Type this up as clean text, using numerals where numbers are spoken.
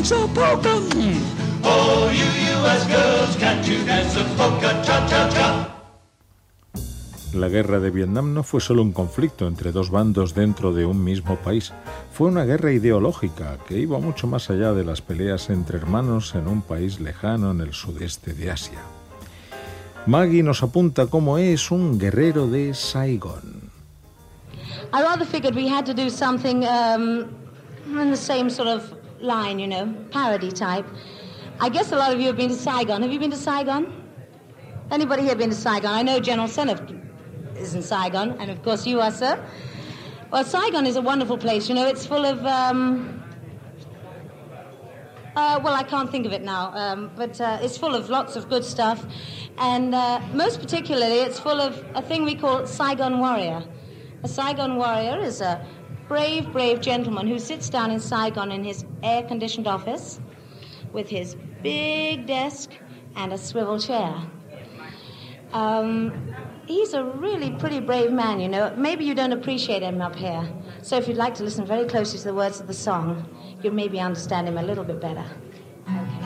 dance a polka? Oh, you U.S. girls, can't you dance a polka? Cha-cha-cha. La guerra de Vietnam no fue solo un conflicto entre dos bandos dentro de un mismo país. Fue una guerra ideológica que iba mucho más allá de las peleas entre hermanos en un país lejano en el sudeste de Asia. Maggie nos apunta cómo es un guerrero de Saigón. I rather figured we had to do something in the same sort of line, you know, parody type. I guess a lot of you have been to Saigon. Have you been to Saigon? Anybody here been to Saigon? I know General Senef is in Saigon, and of course you are, sir. Well, Saigon is a wonderful place. You know, it's full of, well, I can't think of it now, but it's full of lots of good stuff. And most particularly, it's full of a thing we call Saigon Warrior. A Saigon Warrior is a brave, brave gentleman who sits down in Saigon in his air-conditioned office with his big desk and a swivel chair. He's a really pretty brave man, you know. Maybe you don't appreciate him up here. So if you'd like to listen very closely to the words of the song, you'll maybe understand him a little bit better. Okay.